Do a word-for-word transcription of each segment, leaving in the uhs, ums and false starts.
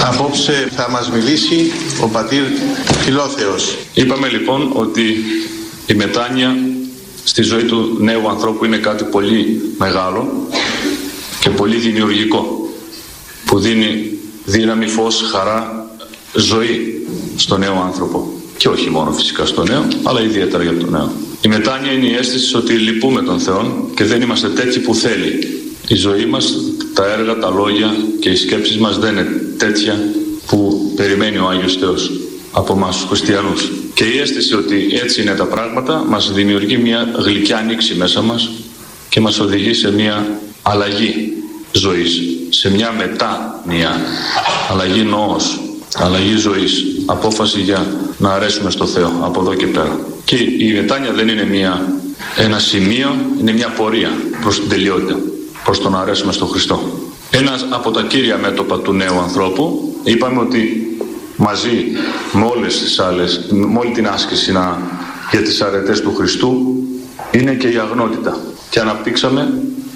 Απόψε θα μας μιλήσει ο πατήρ Φιλόθεος. Είπαμε λοιπόν ότι η μετάνοια στη ζωή του νέου ανθρώπου είναι κάτι πολύ μεγάλο και πολύ δημιουργικό, που δίνει δύναμη, φως, χαρά, ζωή στο νέο άνθρωπο. Και όχι μόνο φυσικά στο νέο, αλλά ιδιαίτερα για τον νέο. Η μετάνοια είναι η αίσθηση ότι λυπούμε τον Θεό και δεν είμαστε τέτοιοι που θέλει. Η ζωή μας, τα έργα, τα λόγια και οι σκέψεις μας δεν είναι τέτοια που περιμένει ο Άγιος Θεός από εμάς τους χριστιανούς. Και η αίσθηση ότι έτσι είναι τα πράγματα μας δημιουργεί μια γλυκιά ανοίξη μέσα μας και μας οδηγεί σε μια αλλαγή ζωής, σε μια μετάνοια, αλλαγή νοός, αλλαγή ζωής, απόφαση για να αρέσουμε στο Θεό από εδώ και πέρα. Και η μετάνοια δεν είναι μια, ένα σημείο, είναι μια πορεία προς την τελειότητα, προς το να αρέσουμε στον Χριστό. Ένα από τα κύρια μέτωπα του νέου ανθρώπου, είπαμε ότι μαζί με όλες τις άλλες, με όλη την άσκηση να, για τις αρετές του Χριστού, είναι και η αγνότητα. Και αναπτύξαμε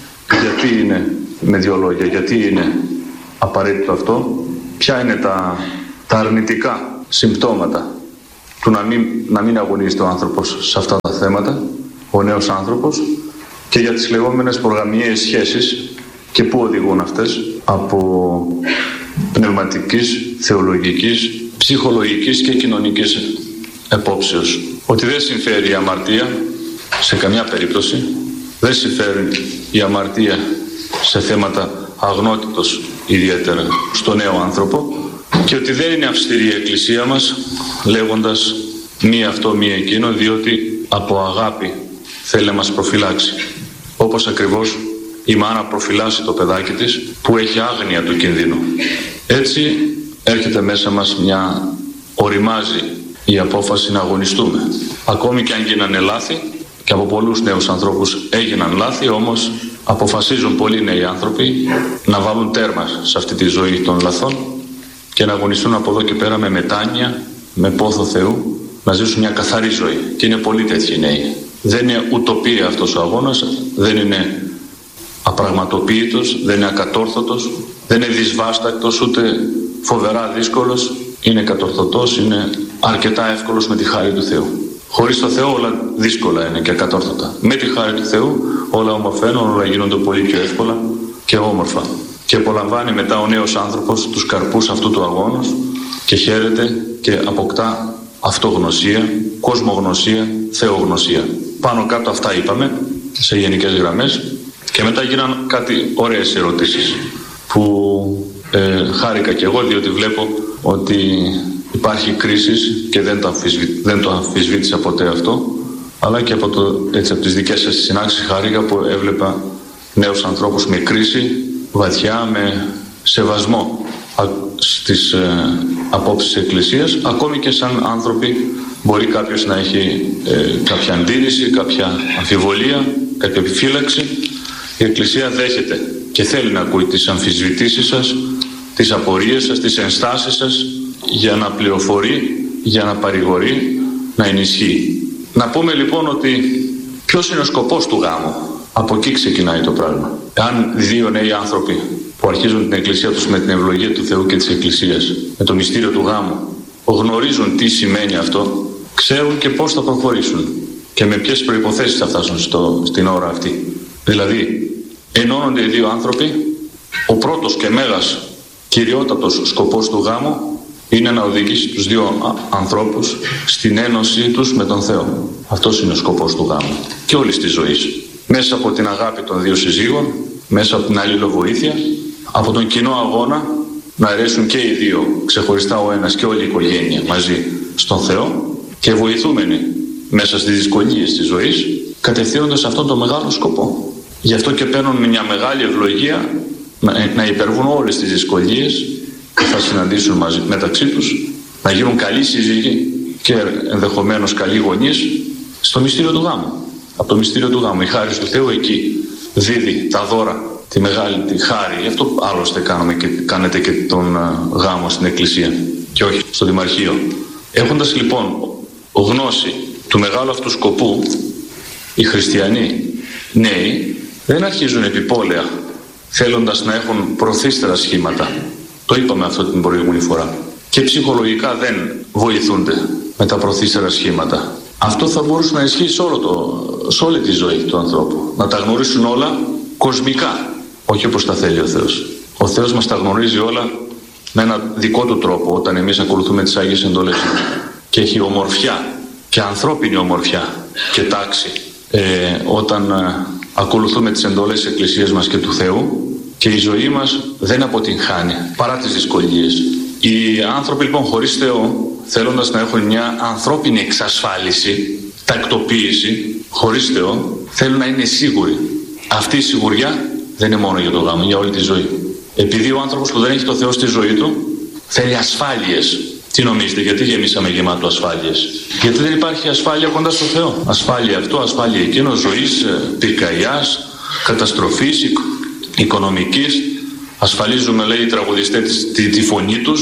γιατί είναι, με δύο λόγια, γιατί είναι απαραίτητο αυτό, ποια είναι τα, τα αρνητικά συμπτώματα του να μην, να μην αγωνίζεται ο άνθρωπος σε αυτά τα θέματα, ο νέος άνθρωπος, και για τις λεγόμενες προγαμιαίες σχέσεις και πού οδηγούν αυτές, από πνευματικής, θεολογικής, ψυχολογικής και κοινωνικής επόψεως. Ότι δεν συμφέρει η αμαρτία σε καμιά περίπτωση, δεν συμφέρει η αμαρτία σε θέματα αγνότητος ιδιαίτερα στο νέο άνθρωπο, και ότι δεν είναι αυστηρή η Εκκλησία μας λέγοντας μη αυτό μη εκείνο, διότι από αγάπη θέλει να μας προφυλάξει, όπως ακριβώς η μάνα προφυλάσσει το παιδάκι της που έχει άγνοια του κινδύνου. Έτσι έρχεται μέσα μας μια, οριμάζει η απόφαση να αγωνιστούμε. Ακόμη και αν γίνανε λάθη, και από πολλούς νέους ανθρώπους έγιναν λάθη, όμως αποφασίζουν πολλοί νέοι άνθρωποι να βάλουν τέρμα σε αυτή τη ζωή των λαθών και να αγωνιστούν από εδώ και πέρα με μετάνοια, με πόθο Θεού, να ζήσουν μια καθαρή ζωή. Και είναι πολλοί τέτοιοι νέοι. Δεν είναι ουτοπία αυτός ο αγώνας, δεν είναι απραγματοποιητός, δεν είναι ακατόρθωτος, δεν είναι δυσβάστακτος, ούτε φοβερά δύσκολος. Είναι κατορθωτός, είναι αρκετά εύκολος με τη χάρη του Θεού. Χωρίς το Θεό όλα δύσκολα είναι και ακατόρθωτα. Με τη χάρη του Θεού όλα ομορφαίνουν, όλα γίνονται πολύ πιο εύκολα και όμορφα. Και απολαμβάνει μετά ο νέος άνθρωπος τους καρπούς αυτού του αγώνος και χαίρεται και αποκτά αυτογνωσία, κοσμογνωσία, θεογνωσία. Πάνω κάτω αυτά είπαμε σε γενικές γραμμές, και μετά γίναν κάτι ωραίες ερωτήσεις που ε, χάρηκα κι εγώ, διότι βλέπω ότι υπάρχει κρίσεις και δεν το, αμφισβη... δεν το αμφισβήτησα ποτέ αυτό, αλλά και από, το, έτσι, από τις δικές σας συνάξεις χάρηκα που έβλεπα νέους ανθρώπους με κρίση βαθιά, με σεβασμό στις ε, απόψεις της Εκκλησίας. Ακόμη και σαν άνθρωποι μπορεί κάποιος να έχει ε, κάποια αντίρρηση, κάποια αμφιβολία, κάποια επιφύλαξη. Η Εκκλησία δέχεται και θέλει να ακούει τις αμφισβητήσεις σας, τις απορίες σας, τις ενστάσεις σας, για να πληροφορεί, για να παρηγορεί, να ενισχύει. Να πούμε λοιπόν ότι ποιος είναι ο σκοπός του γάμου. Από εκεί ξεκινάει το πράγμα. Αν δύο νέοι άνθρωποι που αρχίζουν την Εκκλησία τους με την ευλογία του Θεού και της Εκκλησίας, με το μυστήριο του γάμου, γνωρίζουν τι σημαίνει αυτό, ξέρουν και πώς θα προχωρήσουν και με ποιες προϋποθέσεις θα φτάσουν στο, στην ώρα αυτή. Δηλαδή, ενώνονται οι δύο άνθρωποι, ο πρώτος και μέγας κυριότατος σκοπός του γάμου είναι να οδηγήσει τους δύο ανθρώπους στην ένωσή τους με τον Θεό. Αυτός είναι ο σκοπός του γάμου και όλης της ζωής. Μέσα από την αγάπη των δύο συζύγων, μέσα από την αλληλοβοήθεια, από τον κοινό αγώνα να αρέσουν και οι δύο ξεχωριστά ο ένας και όλη η οικογένεια μαζί στον Θεό, και βοηθούμενοι μέσα στις δυσκολίες της ζωής, κατευθύνοντας αυτόν τον μεγάλο σκοπό. Γι' αυτό και παίρνουν μια μεγάλη ευλογία να, να υπερβούν όλες τις δυσκολίες που θα συναντήσουν μαζί, μεταξύ τους, να γίνουν καλοί σύζυγοι και ενδεχομένως καλοί γονείς στο μυστήριο του γάμου. Από το μυστήριο του γάμου, η χάρη του Θεού εκεί δίδει τα δώρα, τη μεγάλη τη χάρη. Γι' αυτό άλλωστε κάνουμε και, κάνετε και τον uh, γάμο στην Εκκλησία και όχι στο Δημαρχείο. Έχοντας λοιπόν γνώση του μεγάλου αυτού σκοπού, οι χριστιανοί νέοι δεν αρχίζουν επιπόλαια θέλοντας να έχουν προθύστερα σχήματα Το είπαμε αυτό την προηγούμενη φορά. Και ψυχολογικά δεν βοηθούνται με τα προθύστερα σχήματα. Αυτό θα μπορούσε να ισχύει σε, όλο το, σε όλη τη ζωή του ανθρώπου. Να τα γνωρίσουν όλα κοσμικά, όχι όπως τα θέλει ο Θεός. Ο Θεός μας τα γνωρίζει όλα με ένα δικό του τρόπο όταν εμείς ακολουθούμε τις Άγιες Εντολές. Και έχει ομορφιά και ανθρώπινη ομορφιά και τάξη ε, όταν ε, ακολουθούμε τις εντολές της Εκκλησίας μας και του Θεού, και η ζωή μας δεν αποτυγχάνει παρά τις δυσκολίες. Οι άνθρωποι λοιπόν χωρίς Θεό, θέλοντας να έχουν μια ανθρώπινη εξασφάλιση, τακτοποίηση, χωρίς Θεό, θέλουν να είναι σίγουροι. Αυτή η σιγουριά δεν είναι μόνο για το γάμο, για όλη τη ζωή. Επειδή ο άνθρωπος που δεν έχει το Θεό στη ζωή του θέλει ασφάλειες. Τι νομίζετε, γιατί γεμίσαμε γεμάτο ασφάλειες? Γιατί δεν υπάρχει ασφάλεια κοντά στο Θεό. Ασφάλεια αυτό, ασφάλεια εκείνο, ζωής, πυρκαγιάς, καταστροφής, οικονομικής. Ασφαλίζουμε, λέει, οι τραγουδιστές τη, τη φωνή τους,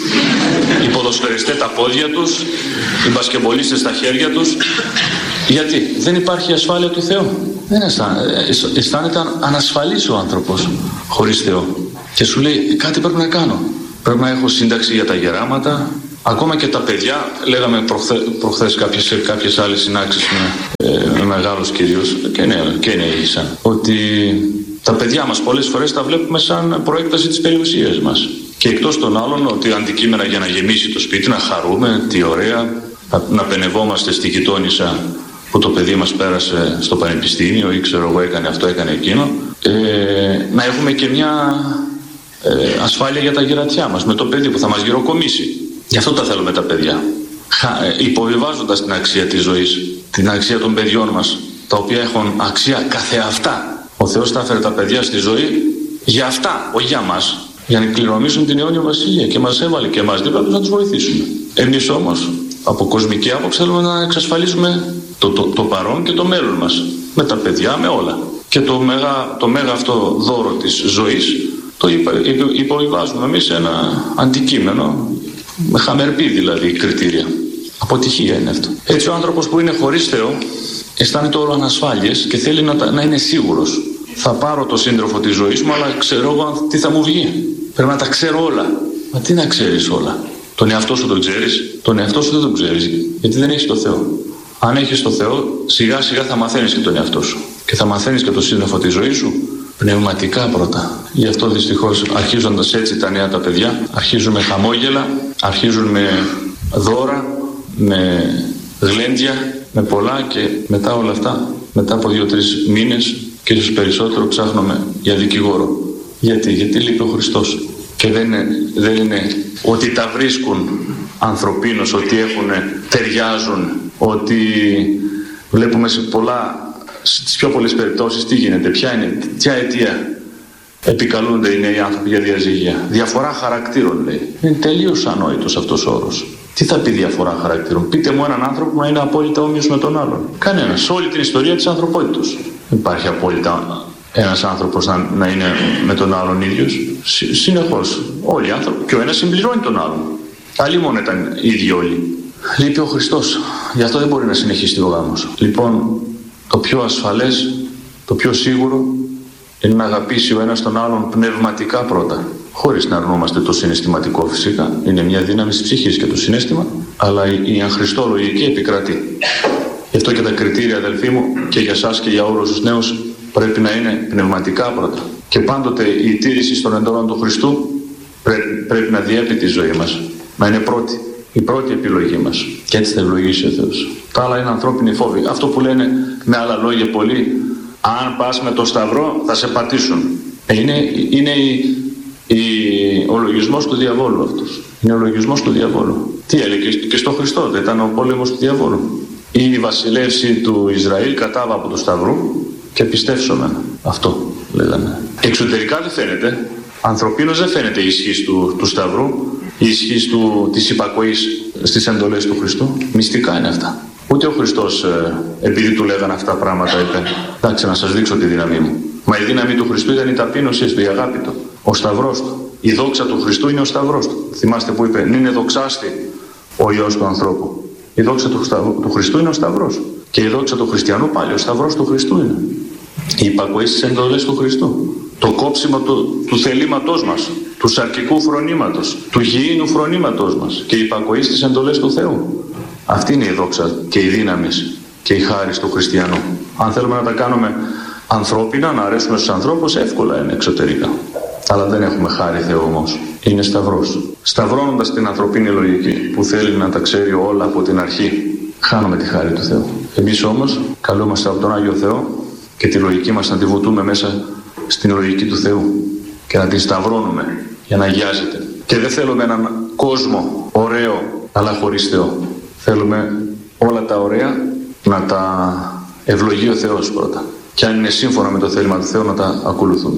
οι ποδοσφαιριστές τα πόδια τους, οι μπασκεμπολίστες τα χέρια τους. Γιατί δεν υπάρχει ασφάλεια του Θεού. Δεν αισθάνεται, αισθάνεται ανασφαλής ο άνθρωπος χωρίς Θεό. Και σου λέει, κάτι πρέπει να κάνω. Πρέπει να έχω σύνταξη για τα γεράματα. Ακόμα και τα παιδιά, λέγαμε προχθέ, προχθές κάποιες, σε κάποιες άλλες συνάξεις με, ε, με μεγάλους κυρίους, και νέοι, και νέοι ήσαν, ότι τα παιδιά μας πολλές φορές τα βλέπουμε σαν προέκταση της περιουσίας μας. Και εκτός των άλλων, ότι αντικείμενα για να γεμίσει το σπίτι, να χαρούμε, τι ωραία, να, να πενευόμαστε στη γειτόνισσα που το παιδί μας πέρασε στο πανεπιστήμιο ή ξέρω εγώ έκανε αυτό, έκανε εκείνο, ε, να έχουμε και μια ε, ασφάλεια για τα γερατιά μας, με το παιδί που θα μας γεροκομίσει. Γι' αυτό τα θέλουμε τα παιδιά. Ε, υποβιβάζοντας την αξία της ζωής, την αξία των παιδιών μας, τα οποία έχουν αξία καθεαυτά. Ο Θεός τα έφερε τα παιδιά στη ζωή για αυτά, όχι για μας, για να κληρονομήσουν την αιώνια βασιλεία, και μας έβαλε και εμάς δίπλα τους να τους βοηθήσουμε. Εμείς όμως, από κοσμική άποψη, θέλουμε να εξασφαλίσουμε το, το, το παρόν και το μέλλον μας, με τα παιδιά, με όλα. Και το μέγα, το μέγα αυτό δώρο της ζωής το υποβιβάζουμε εμείς σε ένα αντικείμενο, με χαμερπή δηλαδή κριτήρια. Αποτυχία είναι αυτό. Έτσι ο άνθρωπος που είναι χωρίς Θεό αισθάνεται όλο ανασφάλειες και θέλει να, να είναι σίγουρος. Θα πάρω το σύντροφο της ζωής μου, αλλά ξέρω εγώ τι θα μου βγει. Πρέπει να τα ξέρω όλα. Μα τι να ξέρεις όλα? Τον εαυτό σου τον ξέρεις? Τον εαυτό σου δεν τον ξέρεις, γιατί δεν έχεις το Θεό. Αν έχεις το Θεό, σιγά σιγά θα μαθαίνεις και τον εαυτό σου. Και θα μαθαίνεις και το σύντροφο της ζωής σου πνευματικά πρώτα. Γι' αυτό δυστυχώς, αρχίζοντας έτσι τα νέα τα παιδιά, αρχίζουν με χαμόγελα, αρχίζουν με δώρα, με γλέντια, με πολλά, και μετά όλα αυτά, μετά από δύο-τρεις μήνες και ίσως περισσότερο, ψάχνουμε για δικηγόρο. Γιατί, γιατί λείπει ο Χριστός. Και δεν είναι, δεν είναι ότι τα βρίσκουν ανθρωπίνως, ότι έχουν, ταιριάζουν, ότι βλέπουμε σε πολλά, στις πιο πολλές περιπτώσεις τι γίνεται, ποια είναι, ποια αιτία επικαλούνται οι νέοι άνθρωποι για διαζυγία. Διαφορά χαρακτήρων, λέει. Είναι τελείως ανόητος αυτός ο όρος. Τι θα πει διαφορά χαρακτήρων? Πείτε μου έναν άνθρωπο που να είναι απόλυτα όμοιος με τον άλλον. Κανένας. Σε όλη την ιστορία της ανθρωπότητας υπάρχει απόλυτα ένας άνθρωπος να, να είναι με τον άλλον ίδιος. Συ, συνεχώς. Όλοι οι άνθρωποι. Και ο ένας συμπληρώνει τον άλλον. Άλλοι μόνο ήταν ίδιοι όλοι. Λείπει ο Χριστός. Γι' αυτό δεν μπορεί να συνεχίσει ο γάμος. Λοιπόν, το πιο ασφαλές, το πιο σίγουρο είναι να αγαπήσει ο ένας τον άλλον πνευματικά πρώτα. Χωρίς να αρνούμαστε το συναισθηματικό φυσικά. Είναι μια δύναμη της ψυχής και το συναίσθημα, αλλά η, η ανχριστολογική επικρατεί. Γι' αυτό και τα κριτήρια, αδελφοί μου, και για σας και για όλους τους νέους, πρέπει να είναι πνευματικά πρώτα. Και πάντοτε η τήρηση των εντολών του Χριστού πρέπει, πρέπει να διέπει τη ζωή μας. Να είναι πρώτη. Η πρώτη επιλογή μας. Και έτσι θα ευλογήσει ο Θεός. Τα άλλα είναι ανθρώπινοι φόβοι. Αυτό που λένε με άλλα λόγια πολλοί, αν πας με το σταυρό θα σε πατήσουν. Είναι, είναι η, η, ο λογισμός του διαβόλου αυτός. Είναι ο λογισμός του διαβόλου. Τι έλεγε και στο Χριστό, δεν ήταν ο πόλεμος του διαβόλου. Η βασιλεύση του Ισραήλ κατάβα από το σταυρού και πιστεύσομεν. Αυτό λέγανε. Εξωτερικά δεν φαίνεται. Ανθρωπίνως δεν φαίνεται η ισχύς του, του σταυρού, η ισχύς του, της υπακοής στις εντολές του Χριστού. Μυστικά είναι αυτά. Ούτε ο Χριστός, ε, επειδή του λέγανε αυτά πράγματα, είπε, εντάξει, να σας δείξω τη δύναμή μου. Μα η δύναμη του Χριστού ήταν η ταπείνωσή του, η αγάπη του, ο σταυρός του. Η δόξα του Χριστού είναι ο σταυρός του. Θυμάστε που είπε, νυν εδοξάστη ο Υιός του ανθρώπου. Η δόξα του, σταυρού, του Χριστού είναι ο σταυρός. Και η δόξα του χριστιανού πάλι ο σταυρός του Χριστού είναι. Η υπακοή στις εντολές του Χριστού. Το κόψιμο του, του θελήματός μας, του σαρκικού φρονήματος, του γηίνου φρονήματος μας και υπακοή στις εντολές του Θεού. Αυτή είναι η δόξα και η δύναμη και η χάρις του χριστιανού. Αν θέλουμε να τα κάνουμε ανθρώπινα, να αρέσουμε στους ανθρώπους, εύκολα είναι εξωτερικά. Αλλά δεν έχουμε χάρη Θεού όμως. Είναι σταυρός. Σταυρώνοντας την ανθρωπίνη λογική που θέλει να τα ξέρει όλα από την αρχή, χάνουμε τη χάρη του Θεού. Εμείς όμως καλούμαστε από τον Άγιο Θεό και τη λογική μας να τη βουτούμε μέσα στην λογική του Θεού και να την σταυρώνουμε για να αγιάζεται. Και δεν θέλουμε έναν κόσμο ωραίο αλλά χωρίς Θεό. Θέλουμε όλα τα ωραία να τα ευλογεί ο Θεός πρώτα. Και αν είναι σύμφωνα με το θέλημα του Θεού να τα ακολουθούμε.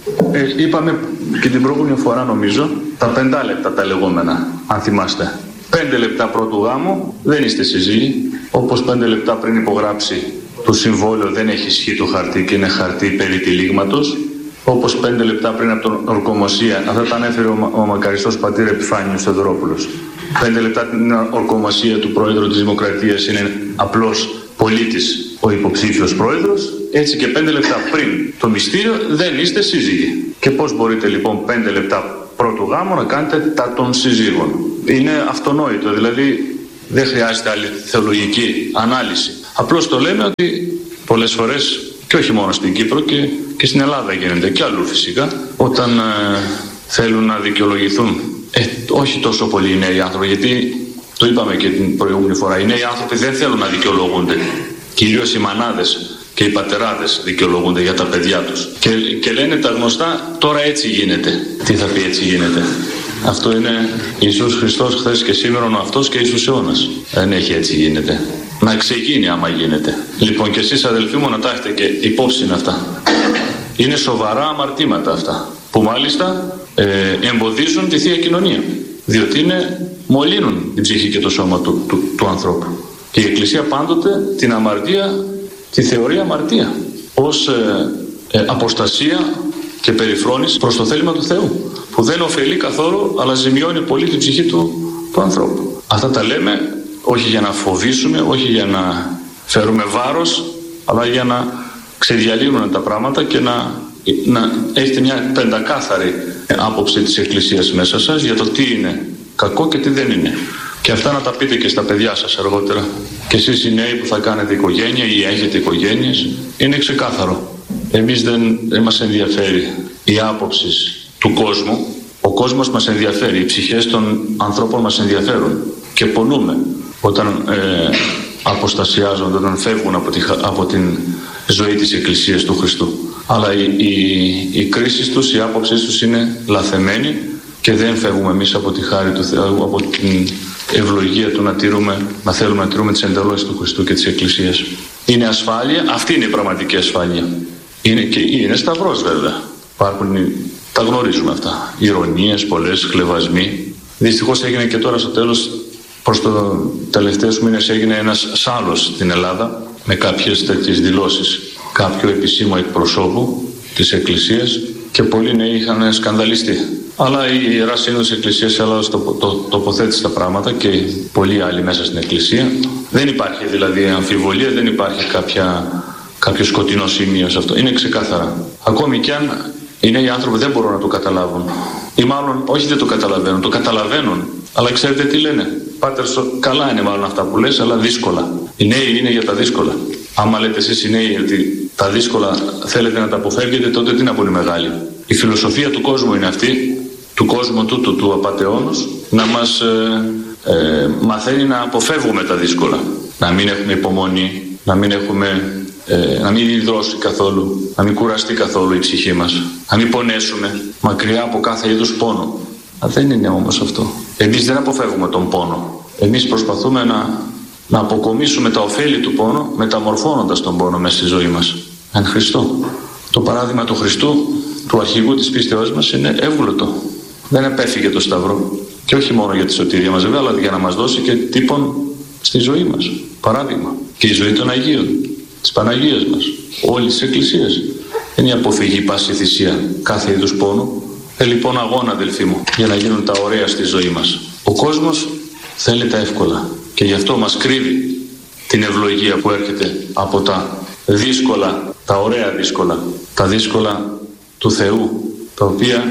Ε, είπαμε και την προηγούμενη φορά νομίζω τα πεντάλεπτα τα λεγόμενα, αν θυμάστε. Πέντε λεπτά πρώτου γάμου δεν είστε σύζυγοι. Όπως πέντε λεπτά πριν υπογράψει το συμβόλαιο δεν έχει ισχύ το χαρτί και είναι χαρτί περί τυλίγματος. Όπως πέντε λεπτά πριν από την ορκομοσία, αυτά τα ανέφερε ο, ο μακαριστός πατήρ Επιφάνιος Θεοδωρόπουλος. Πέντε λεπτά την ορκομοσία του Πρόεδρου της Δημοκρατίας είναι απλός πολίτης ο υποψήφιος πρόεδρος, έτσι και πέντε λεπτά πριν το μυστήριο δεν είστε σύζυγοι. Και πώς μπορείτε λοιπόν πέντε λεπτά πρώτου γάμου να κάνετε τα των συζύγων? Είναι αυτονόητο, δηλαδή δεν χρειάζεται άλλη θεολογική ανάλυση. Απλώς το λέμε ότι πολλές φορές, και όχι μόνο στην Κύπρο και, και στην Ελλάδα γίνεται και αλλού φυσικά, όταν ε, θέλουν να δικαιολογηθούν, ε, όχι τόσο πολλοί οι νέοι άνθρωποι, γιατί το είπαμε και την προηγούμενη φορά, οι νέοι άνθρωποι δεν θέλουν να δικαιολογούνται. Κυρίως οι μανάδες και οι πατεράδες δικαιολογούνται για τα παιδιά τους. Και, και λένε τα γνωστά, τώρα έτσι γίνεται. Τι θα πει έτσι γίνεται? Αυτό είναι Ιησούς Χριστός χθες και σήμερα ο αυτός και Ιησούς αιώνας. Δεν έχει έτσι γίνεται. Να ξεγίνει άμα γίνεται. Λοιπόν, και εσείς αδελφοί μου να τα έχετε και υπόψη αυτά. Είναι σοβαρά αμαρτήματα αυτά, που μάλιστα ε, εμποδίζουν τη Θεία Κοινωνία. Διότι είναι, μολύνουν την ψυχή και το σώμα του, του, του ανθρώπου. Και η Εκκλησία πάντοτε την αμαρτία τη θεωρεί αμαρτία ως ε, ε, αποστασία και περιφρόνηση προς το θέλημα του Θεού, που δεν ωφελεί καθόλου αλλά ζημιώνει πολύ την ψυχή του, του ανθρώπου. Αυτά τα λέμε όχι για να φοβήσουμε, όχι για να φέρουμε βάρος, αλλά για να ξεδιαλύνουν τα πράγματα και να, να έχετε μια πεντακάθαρη άποψη της Εκκλησίας μέσα σας για το τι είναι κακό και τι δεν είναι. Και αυτά να τα πείτε και στα παιδιά σας αργότερα. Και εσείς οι νέοι που θα κάνετε οικογένεια ή έχετε οικογένειες, είναι ξεκάθαρο. Εμείς δεν, δεν μας ενδιαφέρει η άποψη του κόσμου. Ο κόσμος μας ενδιαφέρει, οι ψυχές των ανθρώπων μας ενδιαφέρουν. Και πονούμε όταν ε, αποστασιάζονται, όταν φεύγουν από, τη, από την ζωή της Εκκλησίας του Χριστού. Αλλά οι, οι, οι κρίσεις τους, οι άποψεις τους είναι λαθεμένοι και δεν φεύγουμε εμείς από τη χάρη του Θεού, από την ευλογία του να, τηρούμε, να θέλουμε να τηρούμε τις εντολές του Χριστού και της Εκκλησίας. Είναι ασφάλεια, αυτή είναι η πραγματική ασφάλεια. Είναι, και, είναι σταυρός βέβαια. Υπάρχουν, τα γνωρίζουμε αυτά. Ηρωνίες, πολλές, χλευασμοί. Δυστυχώς έγινε και τώρα στο τέλος, προς το τελευταίους μήνες έγινε ένας σάλος στην Ελλάδα με κάποιες τέτοιες δηλώσεις κάποιου επισήμου εκπροσώπου της Εκκλησίας και πολλοί νέοι είχαν σκανδαλιστεί. Αλλά η Ιερά Σύνοδος της Εκκλησίας της Ελλάδας το, το, τοποθέτησε τα πράγματα και πολλοί άλλοι μέσα στην Εκκλησία. Δεν υπάρχει δηλαδή αμφιβολία, δεν υπάρχει κάποια, κάποιο σκοτεινό σημείο σε αυτό. Είναι ξεκάθαρα. Ακόμη κι αν οι νέοι άνθρωποι δεν μπορούν να το καταλάβουν. Ή μάλλον όχι δεν το καταλαβαίνουν, το καταλαβαίνουν. Αλλά ξέρετε τι λένε? Πάτερ, καλά είναι μάλλον αυτά που λες, αλλά δύσκολα. Οι νέοι είναι για τα δύσκολα. Άμα λέτε εσείς οι νέοι ότι τα δύσκολα θέλετε να τα αποφεύγετε, τότε τι να πούνε οι μεγάλοι? Η φιλοσοφία του κόσμου είναι αυτή, του κόσμου τούτου του απατεώνος, να μας ε, ε, μαθαίνει να αποφεύγουμε τα δύσκολα. Να μην έχουμε υπομονή, να μην έχουμε... Ε, να μην υδρώσει καθόλου, να μην κουραστεί καθόλου η ψυχή μας, να μην πονέσουμε, μακριά από κάθε είδους πόνο. Α, δεν είναι όμως αυτό. Εμείς δεν αποφεύγουμε τον πόνο. Εμείς προσπαθούμε να, να αποκομίσουμε τα ωφέλη του πόνου, μεταμορφώνοντας τον πόνο μέσα στη ζωή μας. Εν Χριστώ. Το παράδειγμα του Χριστού, του αρχηγού της πίστεως μας, είναι εύγλωτο. Δεν επέφυγε το σταυρό. Και όχι μόνο για τη σωτηρία μας βέβαια, αλλά για να μας δώσει και τύπον στη ζωή μας. Παράδειγμα. Και η ζωή των Αγίων. Της Παναγίας μας, όλης της Εκκλησίας. Δεν είναι αποφυγή πάση θυσία κάθε είδους πόνο. Ε, λοιπόν αγώνα αδελφοί μου, για να γίνουν τα ωραία στη ζωή μας. Ο κόσμος θέλει τα εύκολα και γι' αυτό μας κρύβει την ευλογία που έρχεται από τα δύσκολα, τα ωραία δύσκολα, τα δύσκολα του Θεού, τα οποία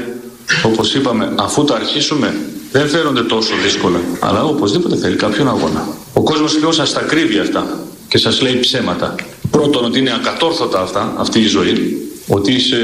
όπως είπαμε, αφού τα αρχίσουμε, δεν φαίνονται τόσο δύσκολα. Αλλά οπωσδήποτε θέλει κάποιον αγώνα. Ο κόσμος λίγο σας τα κρύβει αυτά και σας λέει ψέματα. Πρώτον, ότι είναι ακατόρθωτα αυτά, αυτή η ζωή, ότι είσαι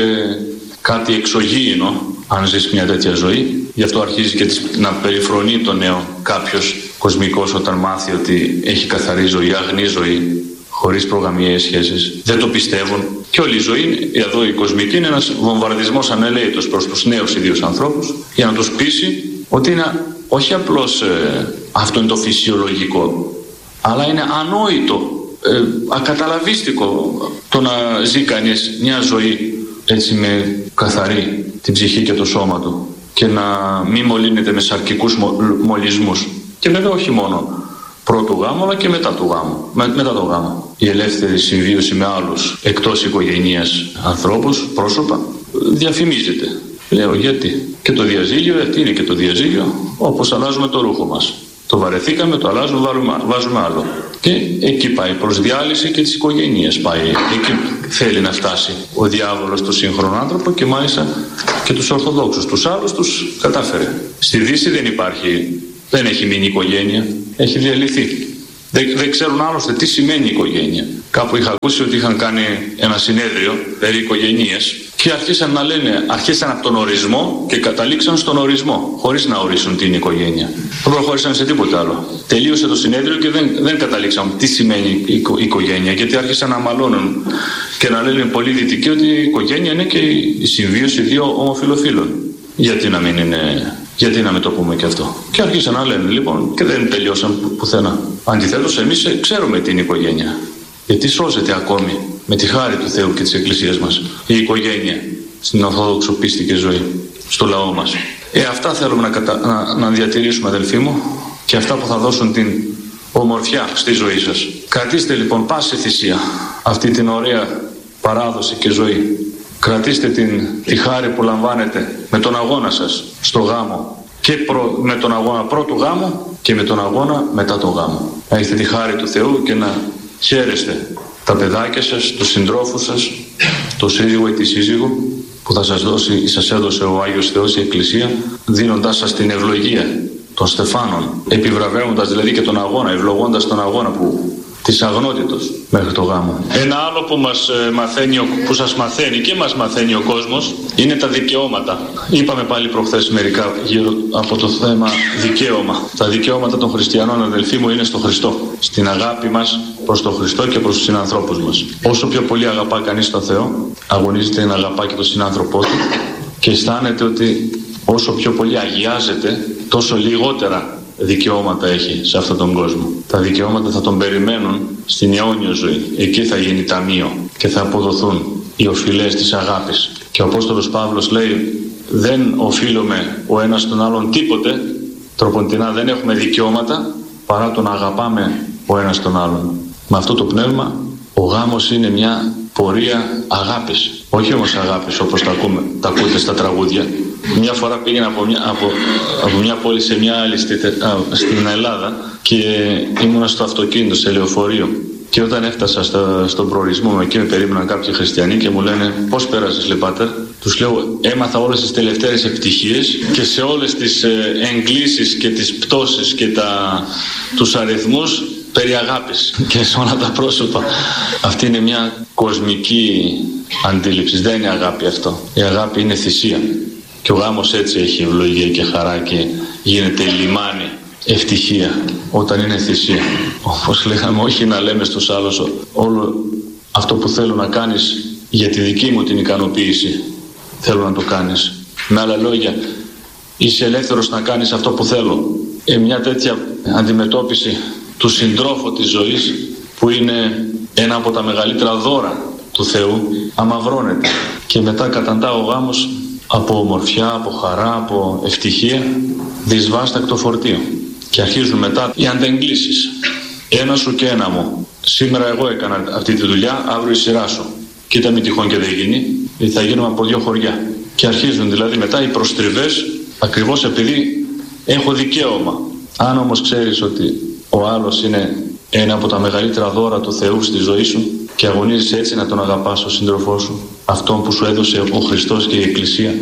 κάτι εξωγήινο αν ζεις μια τέτοια ζωή. Γι' αυτό αρχίζει και να περιφρονεί το νέο κάποιος κοσμικός όταν μάθει ότι έχει καθαρή ζωή, αγνή ζωή, χωρίς προγαμιαίες σχέσεις. Δεν το πιστεύουν. Και όλη η ζωή, εδώ η κοσμική, είναι ένας βομβαρδισμός ανελαίητος προς τους νέους ιδίους ανθρώπους, για να τους πείσει ότι είναι όχι απλώς ε, αυτό είναι το φυσιολογικό, αλλά είναι ανόητο, ε, ακαταλαβίστικο το να ζει κανείς μια ζωή έτσι με καθαρή την ψυχή και το σώμα του και να μην μολύνεται με σαρκικούς μολυσμούς. Και βέβαια όχι μόνο πρώτου γάμου, αλλά και μετά του γάμου, με, μετά το γάμο. Η ελεύθερη συμβίωση με άλλους εκτός οικογενείας ανθρώπους, πρόσωπα, διαφημίζεται. Λέω γιατί. Και το διαζύγιο, τι είναι και το διαζύγιο? Όπως αλλάζουμε το ρούχο μας. Το βαρεθήκαμε, το αλλάζουμε, βάλουμε, βάζουμε άλλο. Και εκεί πάει προς διάλυση και της οικογένειας πάει. Εκεί θέλει να φτάσει ο διάβολος του σύγχρονου άνθρωπο και μάλιστα και τους Ορθοδόξους. Τους άλλους τους κατάφερε. Στη Δύση δεν υπάρχει, δεν έχει μείνει οικογένεια, έχει διαλυθεί. Δεν, δεν ξέρουν άλλωστε τι σημαίνει οικογένεια. Κάπου είχα ακούσει ότι είχαν κάνει ένα συνέδριο περί οικογενείας και αρχίσαν να λένε, αρχίσαν από τον ορισμό και καταλήξαν στον ορισμό, χωρίς να ορίσουν τι είναι οικογένεια. Δεν προχώρησαν σε τίποτα άλλο. Τελείωσε το συνέδριο και δεν, δεν καταλήξαν τι σημαίνει οικο, οικογένεια, γιατί άρχισαν να μαλώνουν και να λένε πολύ δυτικοί ότι η οικογένεια είναι και η συμβίωση δύο ομοφυλοφίλων. Γιατί να μην είναι... Γιατί να μην το πούμε και αυτό. Και άρχισαν να λένε λοιπόν και δεν τελειώσαν πουθενά. Αντιθέτως, εμείς ξέρουμε τι είναι η οικογένεια. Γιατί σώζεται ακόμη με τη χάρη του Θεού και της Εκκλησίας μας η οικογένεια στην Ορθόδοξο πίστη και ζωή, στο λαό μας. Ε, αυτά θέλουμε να, κατα... να, να διατηρήσουμε, αδελφοί μου, και αυτά που θα δώσουν την ομορφιά στη ζωή σας. Κρατήστε λοιπόν πάση θυσία αυτή την ωραία παράδοση και ζωή. Κρατήστε την, τη χάρη που λαμβάνετε με τον αγώνα σας στο γάμο και προ, με τον αγώνα πρώτου γάμου και με τον αγώνα μετά τον γάμο. Να έχετε τη χάρη του Θεού και να χαίρεστε τα παιδάκια σας, τους συντρόφους σας, το σύζυγο ή τη σύζυγο που θα σας δώσει, σας έδωσε ο Άγιος Θεός, η Εκκλησία, δίνοντάς σας την ευλογία των Στεφάνων, επιβραβεύοντας δηλαδή και τον αγώνα, ευλογώντας τον αγώνα που της αγνότητος μέχρι το γάμο. Ένα άλλο που, μας μαθαίνει, που σας μαθαίνει και μας μαθαίνει ο κόσμος είναι τα δικαιώματα. Είπαμε πάλι προχθές μερικά γύρω από το θέμα δικαίωμα. Τα δικαιώματα των χριστιανών, αδελφοί μου, είναι στο Χριστό. Στην αγάπη μας προς τον Χριστό και προς τους συνανθρώπους μας. Όσο πιο πολύ αγαπά κανείς τον Θεό, αγωνίζεται να αγαπά και τον συνάνθρωπό του και αισθάνεται ότι όσο πιο πολύ αγιάζεται, τόσο λιγότερα δικαιώματα έχει σε αυτόν τον κόσμο. Τα δικαιώματα θα τον περιμένουν στην αιώνιο ζωή. Εκεί θα γίνει ταμείο και θα αποδοθούν οι οφειλές της αγάπης. Και ο Απόστολος Παύλος λέει, δεν οφείλουμε ο ένας τον άλλον τίποτε, τροποντινά δεν έχουμε δικαιώματα παρά τον αγαπάμε ο ένας τον άλλον. Με αυτό το πνεύμα ο γάμος είναι μια πορεία αγάπης. Όχι όμως αγάπης όπως τα, ακούμε, τα ακούτε στα τραγούδια. Μια φορά πήγαινα από μια, από, από μια πόλη σε μια άλλη στη, α, στην Ελλάδα και ήμουνα στο αυτοκίνητο, σε λεωφορείο. Και όταν έφτασα στο, στον προορισμό μου, εκεί με περίμεναν κάποιοι χριστιανοί και μου λένε πώς πέρασες, λε πάτερ? Τους λέω, έμαθα όλες τις τελευταίες επιτυχίες και σε όλες τις ε, εγκλήσεις και τις πτώσεις και τα, τους αριθμούς περί αγάπης και σε όλα τα πρόσωπα. Αυτή είναι μια κοσμική αντίληψη, δεν είναι αγάπη αυτό. Η αγάπη είναι θυσία. Και ο γάμος έτσι έχει ευλογία και χαρά και γίνεται λιμάνι, ευτυχία, όταν είναι θυσία. Όπως λέγαμε, όχι να λέμε στους άλλους όλο αυτό που θέλω να κάνεις για τη δική μου την ικανοποίηση, θέλω να το κάνεις. Με άλλα λόγια, είσαι ελεύθερος να κάνεις αυτό που θέλω. Ε, μια τέτοια αντιμετώπιση του συντρόφου της ζωής, που είναι ένα από τα μεγαλύτερα δώρα του Θεού, αμαυρώνεται. Και μετά καταντά ο γάμος από ομορφιά, από χαρά, από ευτυχία, δυσβάστακτο φορτίο. Και αρχίζουν μετά οι αντεγκλήσεις. Ένα σου και ένα μου. Σήμερα εγώ έκανα αυτή τη δουλειά, αύριο η σειρά σου. Κοίτα μη τυχόν και δεν γίνει, θα γίνουμε από δύο χωριά. Και αρχίζουν δηλαδή μετά οι προστριβές, ακριβώς επειδή έχω δικαίωμα. Αν όμως ξέρεις ότι ο άλλος είναι ένα από τα μεγαλύτερα δώρα του Θεού στη ζωή σου και αγωνίζεις έτσι να τον αγαπάς τον σύντροφό σου, αυτόν που σου έδωσε ο Χριστός και η Εκκλησία,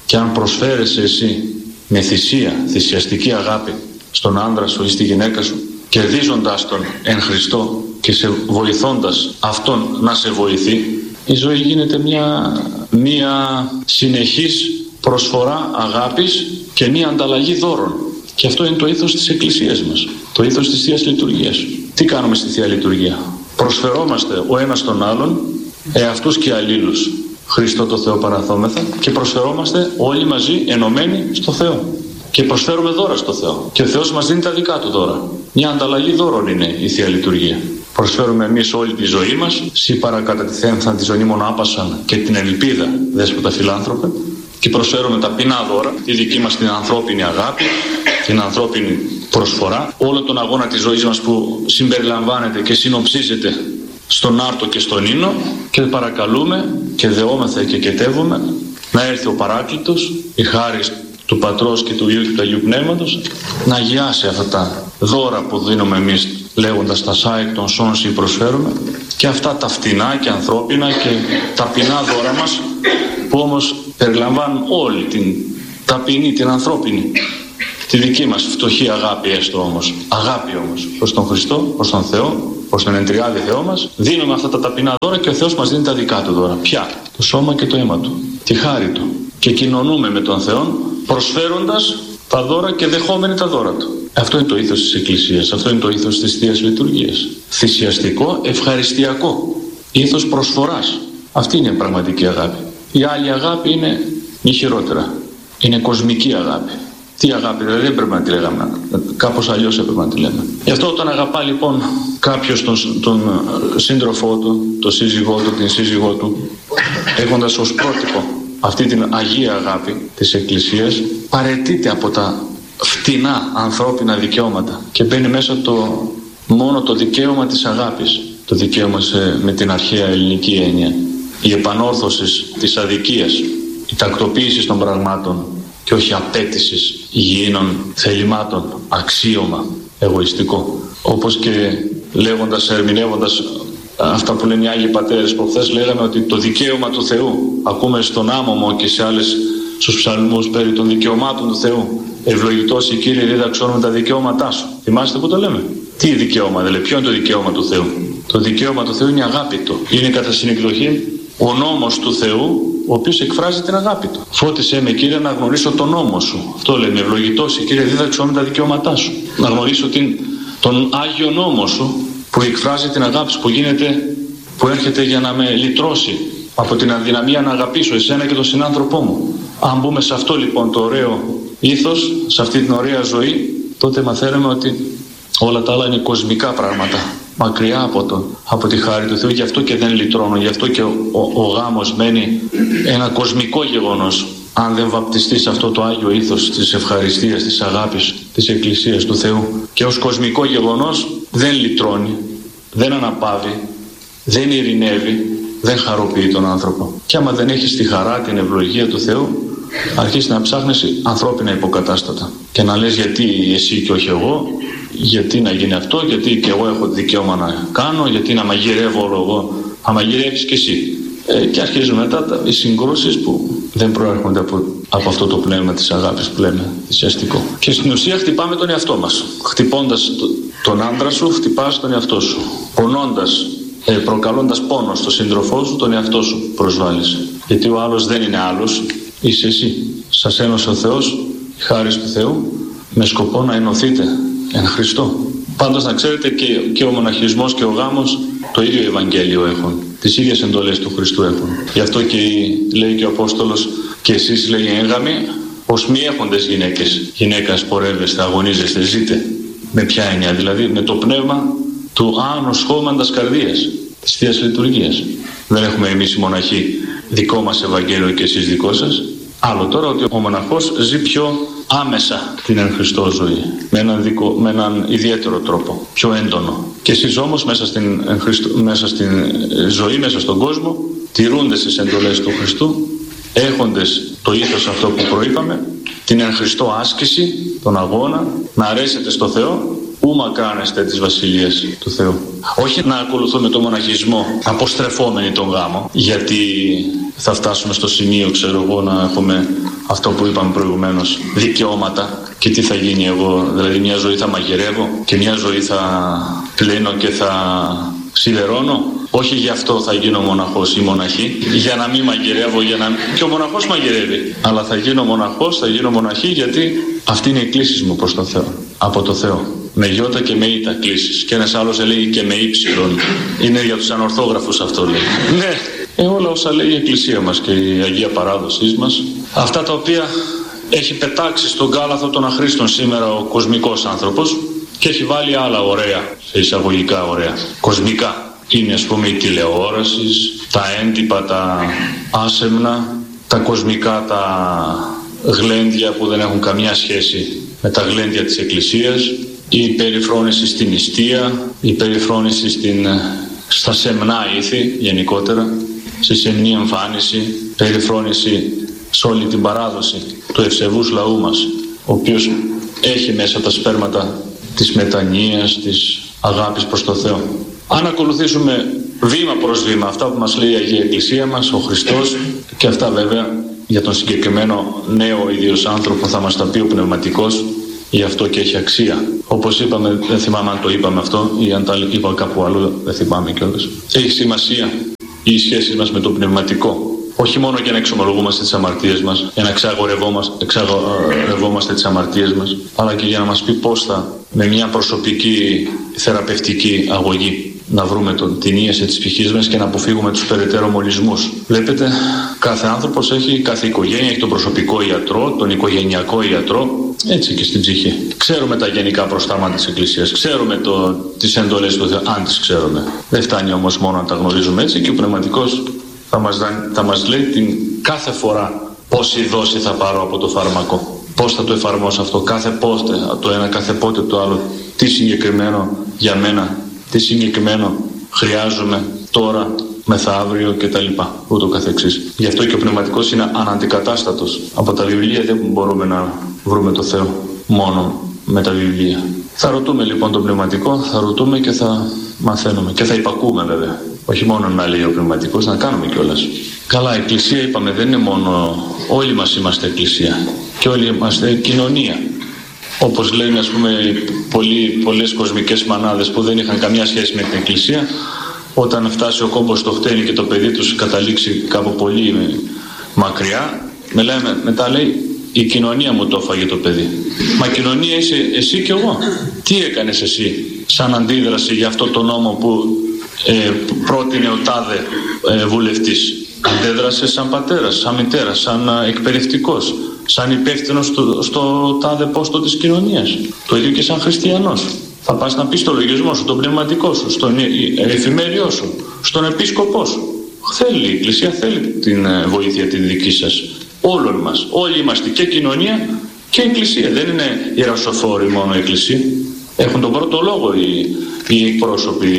και αν προσφέρεσαι εσύ με θυσία, θυσιαστική αγάπη στον άντρα σου ή στη γυναίκα σου, κερδίζοντας τον εν Χριστώ και σε βοηθώντας αυτόν να σε βοηθεί, η ζωή γίνεται μια, μια συνεχής προσφορά αγάπης και μια ανταλλαγή δώρων. Και αυτό είναι το ήθος της Εκκλησίας μας, το ήθος της Θείας Λειτουργίας. Τι κάνουμε στη Θεία Λειτουργία? Προσφερόμαστε ο ένας τον άλλον, εαυτούς και αλλήλους, Χριστό το Θεό παραθόμεθα, και προσφερόμαστε όλοι μαζί ενωμένοι στο Θεό. Και προσφέρουμε δώρα στο Θεό. Και ο Θεός μας δίνει τα δικά του δώρα. Μια ανταλλαγή δώρων είναι η Θεία Λειτουργία. Προσφέρουμε εμείς όλη τη ζωή μας, σύ παρακατατηθένθαν τη ζωή μονάπασαν και την ελπίδα, δέσποτα φιλάνθρωπε, και προσφέρουμε ταπεινά δώρα, τη δική μας την ανθρώπινη αγάπη, την ανθρώπινη προσφορά, όλο τον αγώνα της ζωής μας που συμπεριλαμβάνεται και συνοψίζεται στον άρτο και στον ίνο, και παρακαλούμε και δεόμεθα και κετεύουμε να έρθει ο Παράκλητος, η χάρις του Πατρός και του Υιού και του Αγίου Πνεύματος, να αγιάσει αυτά τα δώρα που δίνουμε εμείς, λέγοντας τα σάικ των σώνσι προσφέρουμε, και αυτά τα φτηνά και ανθρώπινα και ταπεινά δώρα μας, που όμως περιλαμβάνουν όλη την ταπεινή, την ανθρώπινη, τη δική μας φτωχή αγάπη, έστω όμως, αγάπη όμως προς τον Χριστό, προς τον Θεό, προς τον εντριάδη Θεό μας. Δίνουμε αυτά τα ταπεινά δώρα και ο Θεός μας δίνει τα δικά του δώρα. Ποια? Το σώμα και το αίμα του, τη χάρη του. Και κοινωνούμε με τον Θεό προσφέροντας τα δώρα και δεχόμενοι τα δώρα του. Αυτό είναι το ήθος της Εκκλησίας, αυτό είναι το ήθος της Θείας Λειτουργίας. Θυσιαστικό, ευχαριστιακό, ήθος προσφοράς. Αυτή είναι η πραγματική αγάπη. Η άλλη αγάπη είναι η χειρότερα. Είναι κοσμική αγάπη. Τι αγάπη, δηλαδή δεν πρέπει να τη λέγαμε, κάπως αλλιώς έπρεπε να τη λέμε. Γι' αυτό όταν αγαπά λοιπόν κάποιος τον, τον σύντροφό του, τον σύζυγό του, την σύζυγό του, έχοντας ως πρότυπο αυτή την αγία αγάπη της Εκκλησίας, παραιτείται από τα φτηνά ανθρώπινα δικαιώματα και μπαίνει μέσα το, μόνο το δικαίωμα της αγάπης, το δικαίωμα σε, με την αρχαία ελληνική έννοια, η επανόρθωση της αδικίας, η τακτοποίηση των πραγμάτων και όχι απέτησης υγιεινών θελημάτων, αξίωμα εγωιστικό. Όπως και λέγοντας, ερμηνεύοντας αυτά που λένε οι Άγιοι Πατέρες, προχθές λέγαμε ότι το δικαίωμα του Θεού, ακούμε στον Άμωμο και σε άλλες στους ψαλμούς περί των δικαιωμάτων του Θεού, ευλογητός η Κύριε δίδαξόν τα δικαιώματά σου. Θυμάστε που το λέμε? Τι δικαίωμα, δηλαδή, ποιο είναι το δικαίωμα του Θεού? Το δικαίωμα του Θεού είναι αγάπη του. Είναι κατά συνεκδοχή ο νόμος του Θεού, ο οποίος εκφράζει την αγάπη του. Φώτισέ με, Κύριε, να γνωρίσω τον νόμο σου. Αυτό λέμε, ευλογητός η Κύριε δίδαξόν τα δικαιώματά σου. Να γνωρίσω την, τον Άγιο νόμο σου, που εκφράζει την αγάπη που γίνεται, που έρχεται για να με λυτρώσει από την αδυναμία να αγαπήσω εσένα και τον συνάνθρωπό μου. Αν μπούμε σε αυτό λοιπόν το ωραίο ήθος, σε αυτή την ωραία ζωή, τότε μαθαίνουμε ότι όλα τα άλλα είναι κοσμικά πράγματα, μακριά από, το, από τη χάρη του Θεού. Γι' αυτό και δεν λυτρώνω, γι' αυτό και ο, ο, ο γάμος μένει ένα κοσμικό γεγονός, αν δεν βαπτιστεί σε αυτό το Άγιο ήθος της ευχαριστίας, της αγάπης, της Εκκλησίας του Θεού. Και ως κοσμικό γεγονός δεν λυτρώνει, δεν αναπαύει, δεν ειρηνεύει, δεν χαροποιεί τον άνθρωπο. Και άμα δεν έχεις τη χαρά, την ευλογία του Θεού, αρχίσεις να ψάχνεις ανθρώπινα υποκατάστατα και να λες γιατί εσύ και όχι εγώ, γιατί να γίνει αυτό, γιατί και εγώ έχω δικαίωμα να κάνω, γιατί να μαγειρεύω όλο εγώ, να μαγειρεύεις και εσύ. Ε, και αρχίζουν μετά τα, οι συγκρούσεις που δεν προέρχονται από, από αυτό το πνεύμα της αγάπης που λέμε θυσιαστικό. Και στην ουσία χτυπάμε τον εαυτό μας. Χτυπώντας το, τον άντρα σου, χτυπάς τον εαυτό σου. Πονώντας, ε, προκαλώντας πόνο στον σύντροφό σου, τον εαυτό σου προσβάλλεις. Γιατί ο άλλος δεν είναι άλλος, είσαι εσύ. Σας ένωσε ο Θεός, η χάρις του Θεού, με σκοπό να ενωθείτε εν Χριστώ. Πάντως να ξέρετε και, και ο μοναχισμός και ο γάμος το ίδιο Ευαγγέλιο έχουν. Τις ίδιες εντολές του Χριστού έχουν. Γι' αυτό και λέει και ο Απόστολος, και εσείς, λέει, έγγαμοι, ως μη έχοντες γυναίκες, γυναίκας πορεύεστε, αγωνίζεστε, ζείτε. Με ποια έννοια? Δηλαδή με το πνεύμα του άνος χώμαντας καρδίας, της Θείας Λειτουργίας. Δεν έχουμε εμείς οι μοναχοί δικό μας Ευαγγέλιο και εσείς δικό σας. Άλλο τώρα ότι ο μοναχός ζει πιο άμεσα την εν Χριστώ ζωή, με έναν, δικό, με έναν ιδιαίτερο τρόπο, πιο έντονο. Και εσείς όμως μέσα στην, εν Χριστώ, μέσα στην ζωή, μέσα στον κόσμο, τηρούντες τις εντολές του Χριστού, έχοντες το ήθος αυτό που προείπαμε, την εν Χριστώ άσκηση, τον αγώνα, να αρέσετε στο Θεό, ου μακράνεστε της Βασιλείας του Θεού. Όχι να ακολουθούμε το μοναχισμό αποστρεφόμενοι τον γάμο, γιατί θα φτάσουμε στο σημείο, ξέρω εγώ, να έχουμε αυτό που είπαμε προηγουμένως, δικαιώματα. Και τι θα γίνει εγώ, δηλαδή μια ζωή θα μαγειρεύω και μια ζωή θα πλένω και θα σιδερώνω. Όχι γι' αυτό θα γίνω μοναχός ή μοναχή, για να μην μαγειρεύω, για να... και ο μοναχός μαγειρεύει. Αλλά θα γίνω μοναχός, θα γίνω μοναχή, γιατί αυτή είναι η κλίση μου προς τον Θεό, από το Θεό. Με γιώτα και με ήτα κλίσεις. Και ένας άλλος έλεγε και με ύψιλον. Είναι για τους ανορθόγραφους αυτό, λέει. Ναι, ε, όλα όσα λέει η Εκκλησία μας και η Αγία Παράδοσή μας, αυτά τα οποία έχει πετάξει στον κάλαθο των αχρήστων σήμερα ο κοσμικός άνθρωπος και έχει βάλει άλλα ωραία, σε εισαγωγικά ωραία, κοσμικά. Είναι, ας πούμε, η τηλεόραση, τα έντυπα, τα άσεμνα, τα κοσμικά, τα γλέντια που δεν έχουν καμιά σχέση με τα γλέντια της Εκκλησίας, η περιφρόνηση στην νηστεία, η περιφρόνηση στην, στα σεμνά ήθη γενικότερα, στη σεμνή εμφάνιση, περιφρόνηση σε όλη την παράδοση του ευσεβούς λαού μας, ο οποίος έχει μέσα τα σπέρματα της μετανοίας, της αγάπης προς το Θεό. Αν ακολουθήσουμε βήμα προς βήμα αυτά που μας λέει η Αγία Εκκλησία μας, ο Χριστός, και αυτά βέβαια για τον συγκεκριμένο νέο ιδίος άνθρωπο θα μας τα πει ο Πνευματικός, γι' αυτό και έχει αξία. Όπως είπαμε, δεν θυμάμαι αν το είπαμε αυτό ή αν τα είπα κάπου αλλού, δεν θυμάμαι κιόλας. Έχει σημασία οι σχέσεις μας με το Πνευματικό. Όχι μόνο για να εξομολογούμαστε τις αμαρτίες μας, για να εξαγορευόμαστε, εξαγορευόμαστε τις αμαρτίες μας, αλλά και για να μας πει πώς θα, με μια προσωπική θεραπευτική αγωγή, να βρούμε τον, την ίαση της ψυχής μας και να αποφύγουμε τους περαιτέρω μολυσμούς. Βλέπετε, κάθε άνθρωπος έχει, κάθε οικογένεια έχει τον προσωπικό ιατρό, τον οικογενειακό ιατρό, έτσι και στην ψυχή. Ξέρουμε τα γενικά προστάματα της Εκκλησίας, ξέρουμε το, τις εντολές του Θεού, αν τις ξέρουμε. Δεν φτάνει όμως μόνο να τα γνωρίζουμε έτσι, και ο Πνευματικός θα μας, θα μας λέει την κάθε φορά πόση δόση θα πάρω από το φάρμακο, πώς θα το εφαρμόσω αυτό, κάθε πότε, το ένα κάθε πότε το άλλο, τι συγκεκριμένο για μένα, τι συγκεκριμένο χρειάζομαι τώρα, μεθαύριο κτλ. Ούτω καθεξής. Γι' αυτό και ο Πνευματικός είναι αναντικατάστατος. Από τα βιβλία δεν μπορούμε να βρούμε το Θεό μόνο με τα βιβλία. Θα ρωτούμε λοιπόν τον Πνευματικό, θα ρωτούμε και θα μαθαίνουμε και θα υπακούμε βέβαια. Όχι μόνο να λέει ο Πνευματικός, να κάνουμε κιόλας. Καλά, η Εκκλησία είπαμε δεν είναι μόνο, όλοι μας είμαστε Εκκλησία και όλοι είμαστε κοινωνία. Όπως λένε, ας πούμε, πολλοί, πολλές κοσμικές μανάδες που δεν είχαν καμιά σχέση με την Εκκλησία, όταν φτάσει ο κόμπος στο χτένι και το παιδί τους καταλήξει κάπου πολύ μακριά, με λέμε, μετά λέει, η κοινωνία μου το έφαγε το παιδί. Μα κοινωνία είσαι εσύ και εγώ. Τι έκανες εσύ σαν αντίδραση για αυτό το νόμο που ε, πρότεινε ο τάδε ε, βουλευτής? Αντέδρασε σαν πατέρας, σαν μητέρας, σαν εκπαιδευτικός, σαν υπεύθυνος στο, στο τάδε πόστο της κοινωνίας. Το ίδιο και σαν χριστιανός. Θα πας να πεις το λογισμό σου, τον πνευματικό σου, στον εφημέριό σου, στον επίσκοπό σου. Θέλει η Εκκλησία, θέλει την βοήθεια τη δική σας. Όλων μας. Όλοι είμαστε και κοινωνία και Εκκλησία. Δεν είναι ιερασοφόροι μόνο η Εκκλησία. Έχουν τον πρώτο λόγο οι, οι εκπρόσωποι